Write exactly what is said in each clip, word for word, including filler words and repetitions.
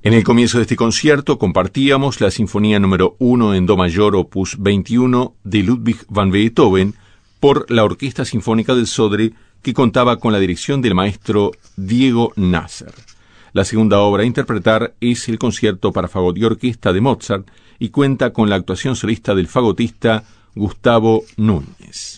En el comienzo de este concierto compartíamos la Sinfonía número uno en Do mayor, opus veintiuno, de Ludwig van Beethoven, por la Orquesta Sinfónica del Sodre, que contaba con la dirección del maestro Diego Nasser. La segunda obra a interpretar es el Concierto para fagot y orquesta de Mozart, y cuenta con la actuación solista del fagotista Gustavo Núñez.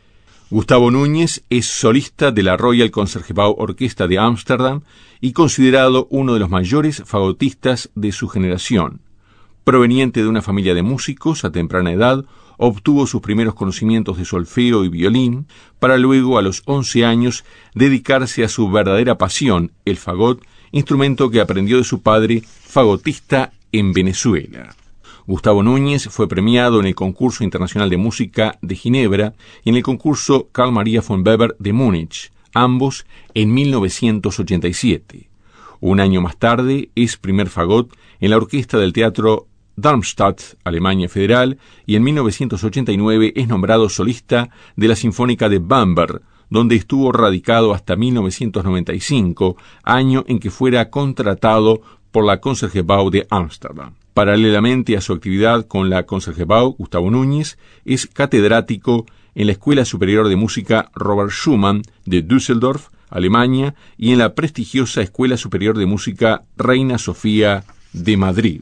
Gustavo Núñez es solista de la Royal Concertgebouw Orquesta de Ámsterdam y considerado uno de los mayores fagotistas de su generación. Proveniente de una familia de músicos, a temprana edad obtuvo sus primeros conocimientos de solfeo y violín, para luego, a los once años, dedicarse a su verdadera pasión, el fagot, instrumento que aprendió de su padre, fagotista en Venezuela. Gustavo Núñez fue premiado en el Concurso Internacional de Música de Ginebra y en el concurso Carl Maria von Weber de Múnich, ambos en mil novecientos ochenta y siete. Un año más tarde es primer fagot en la orquesta del Teatro Darmstadt, Alemania Federal, y en mil novecientos ochenta y nueve es nombrado solista de la Sinfónica de Bamberg, donde estuvo radicado hasta mil novecientos noventa y cinco, año en que fuera contratado por la Concertgebouw de Ámsterdam. Paralelamente a su actividad con la Concertgebouw, Gustavo Núñez es catedrático en la Escuela Superior de Música Robert Schumann de Düsseldorf, Alemania, y en la prestigiosa Escuela Superior de Música Reina Sofía de Madrid.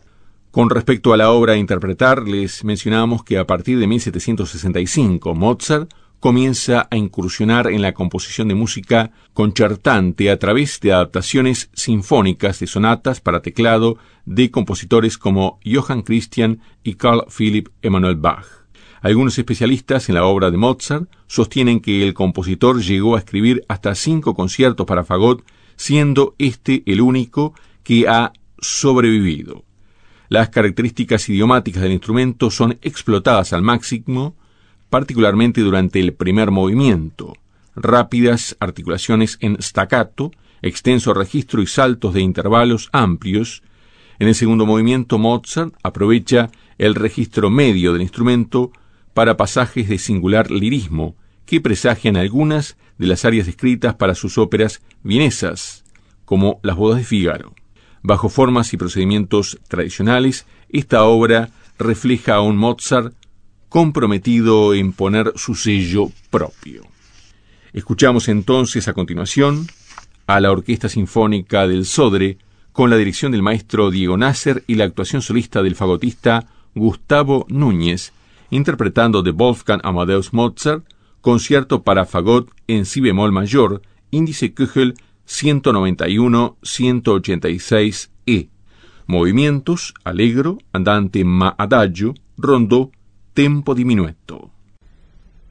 Con respecto a la obra a interpretar, les mencionamos que a partir de mil setecientos sesenta y cinco, Mozart comienza a incursionar en la composición de música concertante a través de adaptaciones sinfónicas de sonatas para teclado de compositores como Johann Christian y Carl Philipp Emanuel Bach. Algunos especialistas en la obra de Mozart sostienen que el compositor llegó a escribir hasta cinco conciertos para fagot, siendo este el único que ha sobrevivido. Las características idiomáticas del instrumento son explotadas al máximo, particularmente durante el primer movimiento: rápidas articulaciones en staccato, extenso registro y saltos de intervalos amplios. En el segundo movimiento, Mozart aprovecha el registro medio del instrumento para pasajes de singular lirismo, que presagian algunas de las áreas escritas para sus óperas vienesas, como Las bodas de Fígaro. Bajo formas y procedimientos tradicionales, esta obra refleja a un Mozart comprometido en poner su sello propio. Escuchamos entonces a continuación a la Orquesta Sinfónica del Sodre, con la dirección del maestro Diego Nasser y la actuación solista del fagotista Gustavo Núñez, interpretando de Wolfgang Amadeus Mozart, Concierto para fagot en si bemol mayor, índice Köchel ciento noventa y uno ciento ochenta y seis E. Movimientos: allegro, andante ma adagio, rondó, tempo diminuendo.